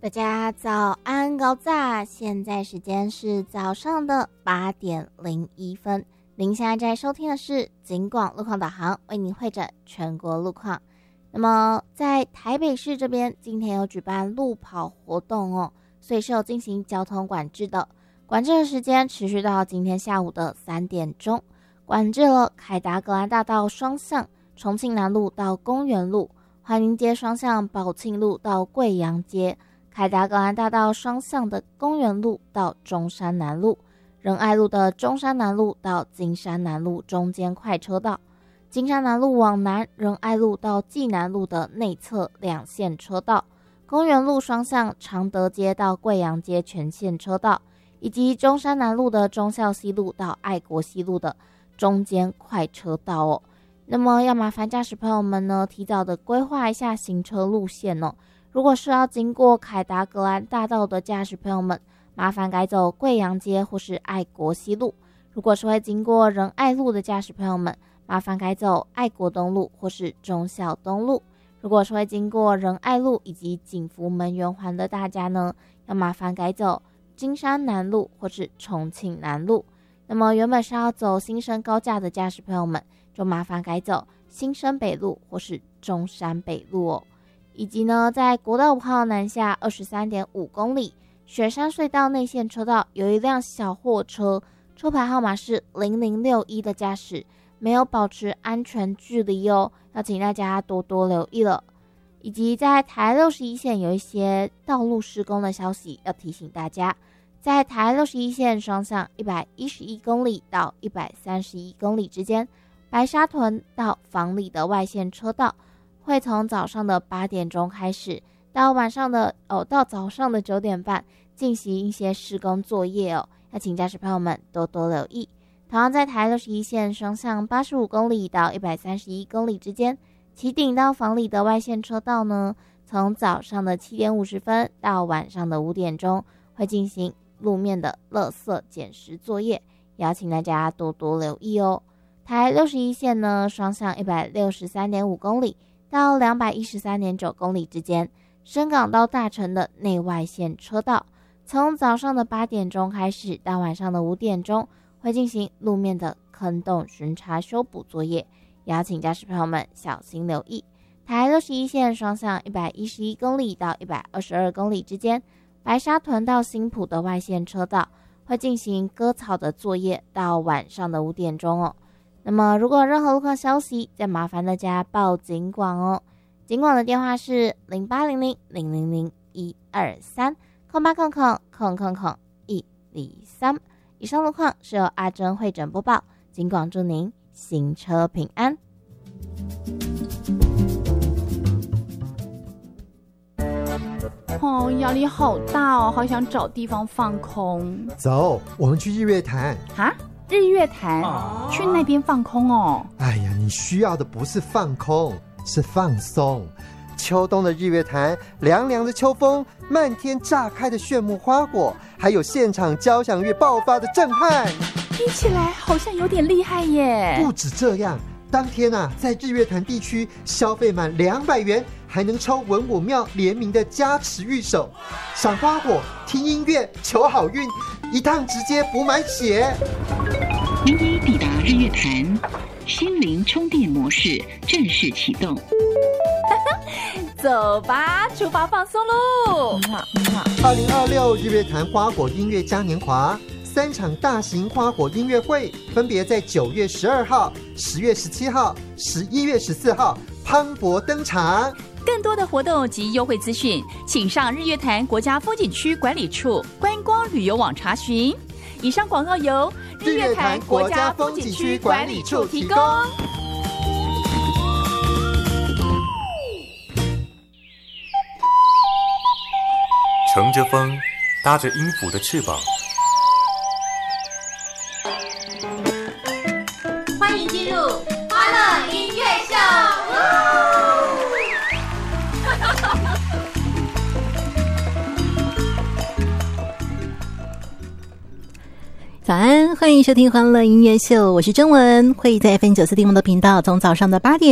大家早安高早，现在时间是早上的8点01分。您现在在收听的是警广路况导航，为您会诊全国路况。那么在台北市这边，今天有举办路跑活动哦，所以是有进行交通管制的。管制的时间持续到今天下午的3点钟，管制了凯达格兰大道双向重庆南路到公园路，怀宁街双向宝庆路到贵阳街，凯达格兰大道双向的公园路到中山南路，仁爱路的中山南路到金山南路中间快车道，金山南路往南仁爱路到济南路的内侧2线车道，公园路双向常德街到贵阳街全线车道，以及中山南路的忠孝西路到爱国西路的中间快车道哦。那么要麻烦驾驶朋友们呢，提早的规划一下行车路线哦。如果是要经过凯达格兰大道的驾驶朋友们，麻烦改走贵阳街或是爱国西路；如果是会经过仁爱路的驾驶朋友们，麻烦改走爱国东路或是忠孝东路；如果是会经过仁爱路以及景福门圆环的大家呢，要麻烦改走金山南路或是重庆南路。那么原本是要走新生高架的驾驶朋友们，就麻烦改走新生北路或是中山北路哦。以及呢，在国道5号南下 23.5 公里雪山隧道内线车道，有一辆小货车，车牌号码是0061的驾驶没有保持安全距离哦，要请大家多多留意了。以及在台61线有一些道路施工的消息要提醒大家，在台61线双向111公里到131公里之间，白沙屯到房里的外线车道会从早上的8点钟开始，到早上的9点半进行一些施工作业哦，要请驾驶朋友们多多留意。同样在台61线双向85公里到131公里之间，旗顶到房里的外线车道呢，从早上的7点50分到晚上的5点钟会进行路面的垃圾捡拾作业，也要请大家多多留意哦。台61线呢，双向163.5公里到213.9公里之间，深港到大城的内外线车道，从早上的8点钟开始到晚上的5点钟会进行路面的坑洞巡查修补作业，也要请驾驶朋友们小心留意。台61线双向111公里到122公里之间，白沙屯到新埔的外线车道会进行割草的作业到晚上的5点钟哦。那么如果有任何路况消息，再麻烦大家报警广哦。警广的电话是0800-000-123 0800-123。以上路况是由阿珍会诊播报，警广祝您行车平安。 压力好大哦，好想找地方放空。 走，我们去日月潭。 哈？日月潭？去那边放空哦？ 哎呀，你需要的不是放空，是放松。秋冬的日月潭，凉凉的秋风，漫天炸开的炫目花果，还有现场交响乐爆发的震撼， 听起来好像有点厉害耶。 不止这样，当天啊，在日月潭地区消费满200元，还能抽文武庙联名的加持御守，赏花果、听音乐、求好运，一趟直接补满血。 您已抵达日月潭，心灵充电模式正式启动。 走吧，出发放松喽 ！2026日月潭花果音乐嘉年华3场大型花果音乐会，分别在9月12号、10月17号、11月14号磅礴登场。 更多的活动及优惠资讯，请上日月潭国家风景区管理处观光旅游网查询。以上广告由日月潭国家风景区管理处提供。 乘着风，搭着音符的翅膀， 欢迎进入欢乐音乐秀。 早安，欢迎收听欢乐音乐秀，我是甄文，会在 FM94.5的频道，从早上的8点